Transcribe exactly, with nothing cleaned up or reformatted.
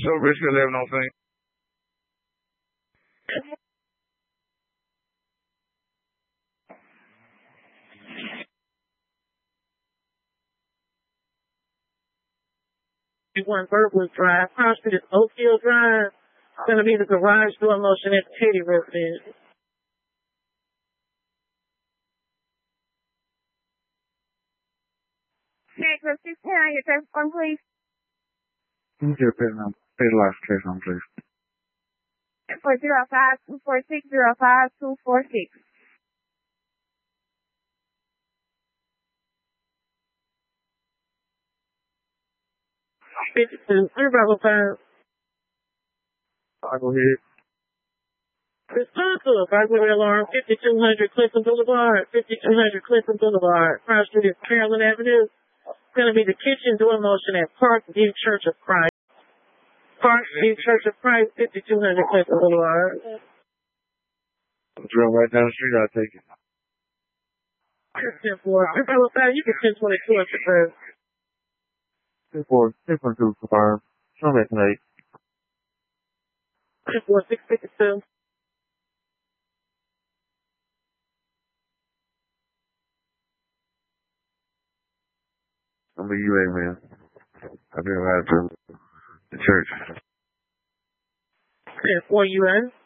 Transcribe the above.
So Richard eleven on thing. One Birdwood Drive. Cross Street is Oakfield Drive. It's going to be the garage door motion at Teddy residence. Necklace six ten on your test form, please. Can you get a pay the last case on, please? four zero five two four six zero five two four six. fifty-two, three Bravo five. I'll go ahead. Responsible, burglary alarm, fifty-two hundred Clifton Boulevard, fifty-two hundred Clifton Boulevard. Cross Street is Carolyn Avenue. It's going to be the kitchen door motion at Park View Church of Christ. Park View Church of Christ, fifty-two hundred Clifton Boulevard. I'm driving right down the street, I'll take it. ten four, three Bravo five, you can ten twenty-two at the first. ten four, ten twenty-two, confirm. Show me tonight. ten four, six fifty-two. I'm a U A, man. I've been right to the church. ten four U N.